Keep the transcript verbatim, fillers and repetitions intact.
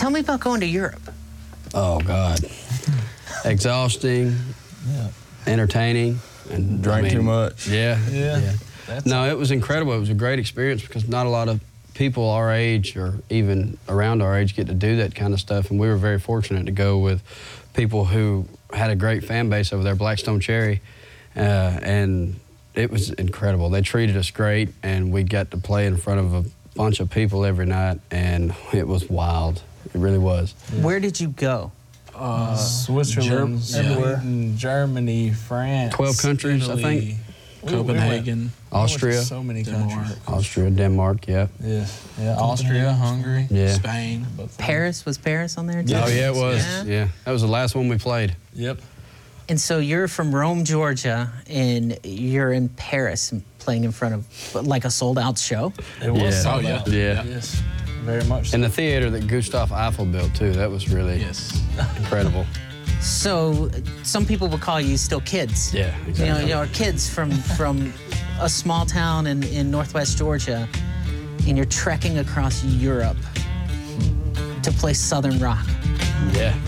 Tell me about going to Europe. Oh, God. Exhausting, Yeah. entertaining. And Drank I mean, too much. Yeah. Yeah. yeah. That's No, it was incredible. It was a great experience because not a lot of people our age or even around our age get to do that kind of stuff. And we were very fortunate to go with people who had a great fan base over there, Blackstone Cherry. Uh, and it was incredible. They treated us great, and we got to play in front of a bunch of people every night, and it was wild. It really was. Yeah. Where did you go? Uh, Switzerland, Ger- everywhere. Sweden, Germany, France, twelve countries, Italy. I think. We- we Copenhagen, went- Austria. we went to so many Denmark. countries. Austria, Denmark, yeah. Yeah, yeah. Austria, Hungary, Yeah. Spain. both- Paris? Was Paris on there too? Yeah. Oh, yeah, it was. Yeah. Yeah. That was the last one we played. Yep. And so you're from Rome, Georgia, and you're in Paris and playing in front of like a sold-out show. It was Yeah. sold Oh, yeah. out. Yeah. Yes, very much. So. And the theater that Gustav Eiffel built, too, that was really Yes. incredible. So some people would call you still kids. Yeah, You know, exactly. you're kids from from a small town in, in northwest Georgia, and you're trekking across Europe to play Southern rock. Yeah.